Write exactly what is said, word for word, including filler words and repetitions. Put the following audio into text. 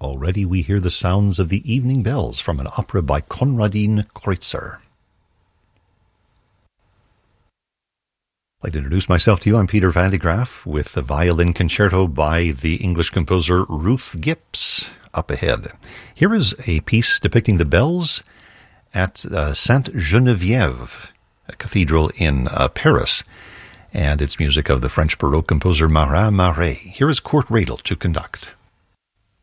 Already we hear the sounds of the evening bells from an opera by Konradin Kreutzer. I'd like to introduce myself to you. I'm Peter Van de Graaf with the violin concerto by the English composer Ruth Gips up ahead. Here is a piece depicting the bells at uh, Sainte Geneviève, a cathedral in uh, Paris, and it's music of the French Baroque composer Marin Marais. Here is Kurt Radel to conduct.